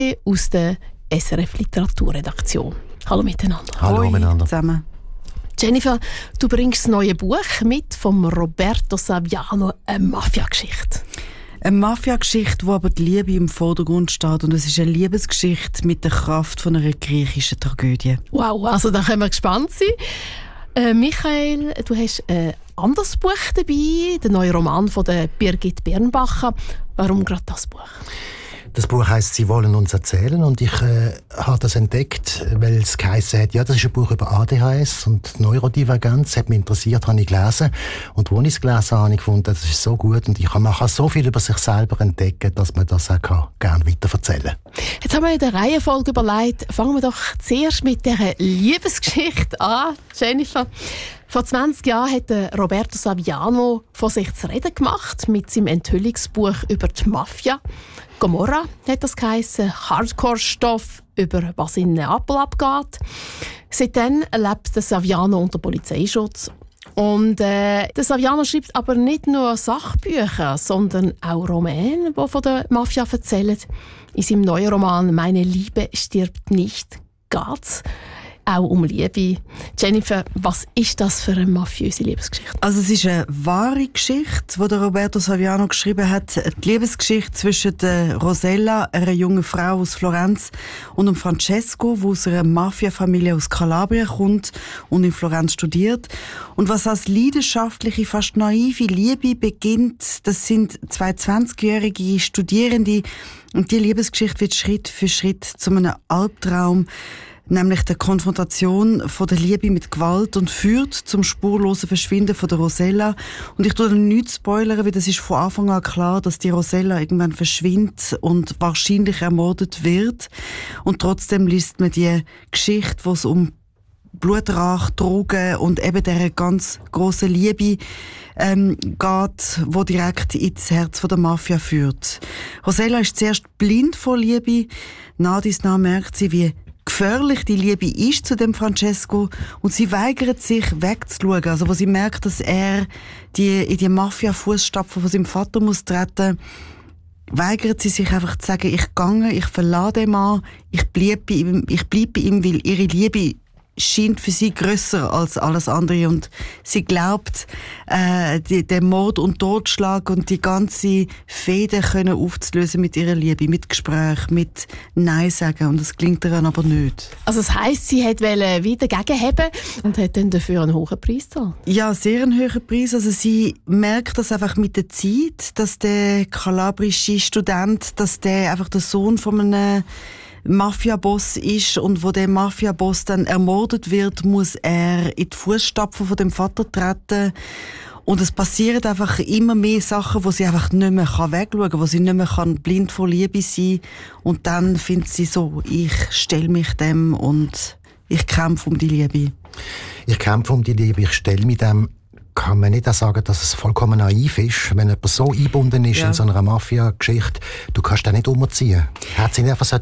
aus der SRF Literaturredaktion. Hallo miteinander. Hallo miteinander. Zusammen. Jennifer, du bringst das neue Buch mit von Roberto Saviano, eine Mafia-Geschichte. Eine Mafia-Geschichte, wo aber die Liebe im Vordergrund steht. Und es ist eine Liebesgeschichte mit der Kraft von einer griechischen Tragödie. Wow, also da können wir gespannt sein. Michael, du hast ein anderes Buch dabei, der neue Roman von der Birgit Bernbacher. Warum gerade das Buch? Das Buch heisst «Sie wollen uns erzählen» und ich habe das entdeckt, weil es geheißen hat, ja, das ist ein Buch über ADHS und Neurodivergenz, hat mich interessiert, habe ich gelesen. Und als ich es gelesen habe, habe ich gefunden, das ist so gut und man kann so viel über sich selber entdecken, dass man das auch gerne weiterverzählen kann. Jetzt haben wir in der Reihenfolge überlegt, fangen wir doch zuerst mit dieser Liebesgeschichte an, Jennifer. Vor 20 Jahren hat Roberto Saviano von sich zu reden gemacht mit seinem Enthüllungsbuch über die Mafia. Gomorra hat das geheissen, Hardcore-Stoff, über was in Neapel abgeht. Seitdem lebt der Saviano unter Polizeischutz. Und der Saviano schreibt aber nicht nur Sachbücher, sondern auch Romane, die von der Mafia erzählen. In seinem neuen Roman «Meine Liebe stirbt nicht» geht's auch um Liebe. Jennifer, was ist das für eine mafiöse Liebesgeschichte? Also es ist eine wahre Geschichte, die der Roberto Saviano geschrieben hat. Die Liebesgeschichte zwischen der Rosella, einer jungen Frau aus Florenz, und dem Francesco, der aus einer Mafiafamilie aus Kalabrien kommt und in Florenz studiert. Und was als leidenschaftliche, fast naive Liebe beginnt, das sind zwei 20-jährige Studierende. Und die Liebesgeschichte wird Schritt für Schritt zu einem Albtraum, nämlich der Konfrontation von der Liebe mit Gewalt, und führt zum spurlosen Verschwinden von der Rosella. Und ich tue dann nichts spoilern, weil das ist von Anfang an klar, dass die Rosella irgendwann verschwindet und wahrscheinlich ermordet wird. Und trotzdem liest man die Geschichte, wo es um Blutrach, Drogen und eben dieser ganz grossen Liebe geht, wo direkt ins Herz der Mafia führt. Rosella ist zuerst blind vor Liebe. Nach dies nach merkt sie, wie gefährlich die Liebe ist zu dem Francesco, und sie weigert sich wegzuschauen. Also wo sie merkt, dass er in die Mafia-Fußstapfen von seinem Vater muss treten, weigert sie sich einfach zu sagen, ich gehe, ich verlasse den Mann, ich bleibe bei ihm, weil ihre Liebe scheint für sie grösser als alles andere, und sie glaubt, den Mord und Totschlag und die ganze Fehde können aufzulösen mit ihrer Liebe, mit Gespräch, mit Nein sagen, und das klingt ihr aber nicht. Also das heisst, sie wollte wieder gegenheben und hat dann dafür einen hohen Preis gezahlt? Ja, sehr einen hohen Preis. Also sie merkt das einfach mit der Zeit, dass der kalabrische Student, dass der einfach der Sohn von einem Mafia-Boss ist, und wo der Mafia-Boss dann ermordet wird, muss er in die Fußstapfen von dem Vater treten. Und es passieren einfach immer mehr Sachen, wo sie einfach nicht mehr wegschauen kann, wo sie nicht mehr blind vor Liebe sein kann. Und dann findet sie so, ich stelle mich dem und ich kämpfe um die Liebe. Ich kämpfe um die Liebe, ich stelle mich dem. Kann man nicht auch sagen, dass es vollkommen naiv ist, wenn jemand so eingebunden ist in so einer Mafia-Geschichte, du kannst den nicht umziehen. Hat sie einfach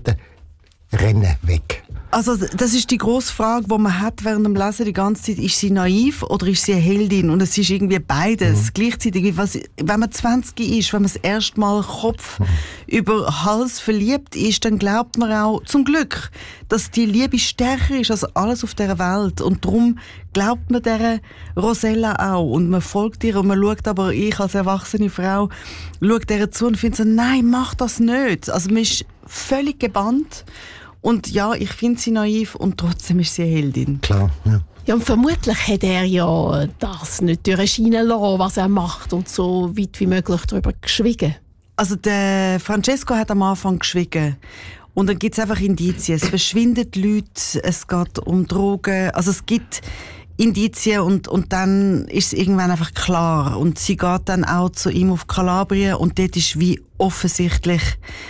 rennen weg. Also das ist die grosse Frage, die man hat während dem Lesen die ganze Zeit. Ist sie naiv oder ist sie eine Heldin? Und es ist irgendwie beides. Gleichzeitig, wenn man 20 ist, wenn man das erste Mal Kopf über Hals verliebt ist, dann glaubt man auch zum Glück, dass die Liebe stärker ist als alles auf dieser Welt. Und darum glaubt man dieser Rosella auch. Und man folgt ihr, und man schaut aber, ich als erwachsene Frau, schaut ihr zu und findet so, nein, mach das nicht. Also man ist völlig gebannt. Und ja, ich finde sie naiv, und trotzdem ist sie eine Heldin. Klar, ja. Ja, und vermutlich hat er ja das nicht durchscheinen lassen, was er macht, und so weit wie möglich darüber geschwiegen. Also der Francesco hat am Anfang geschwiegen. Und dann gibt es einfach Indizien. Es verschwinden Leute, es geht um Drogen. Also es gibt Indizien, und dann ist es irgendwann einfach klar. Und sie geht dann auch zu ihm auf Kalabrien, und dort ist wie offensichtlich,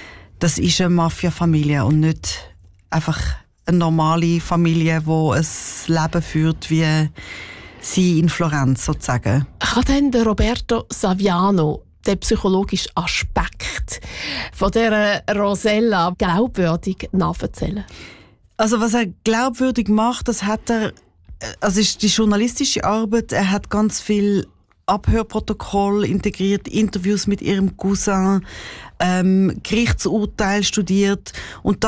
das ist eine Mafia-Familie und nicht einfach eine normale Familie, die ein Leben führt wie sie in Florenz sozusagen. Kann denn der Roberto Saviano den psychologischen Aspekt von dieser Rosella glaubwürdig nacherzählen? Also was er glaubwürdig macht, das hat er, also ist die journalistische Arbeit. Er hat ganz viel Abhörprotokoll integriert, Interviews mit ihrem Cousin. Gerichtsurteil studiert und